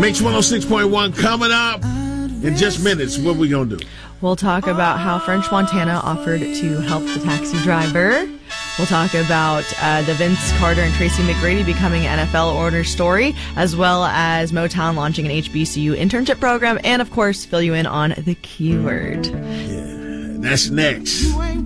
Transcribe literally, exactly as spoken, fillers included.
Mix one oh six point one coming up in just minutes. What are we going to do? We'll talk about how French Montana offered to help the taxi driver. We'll talk about uh, the Vince Carter and Tracy McGrady becoming N F L owner story, as well as Motown launching an H B C U internship program, and, of course, fill you in on the keyword. Yeah, that's next.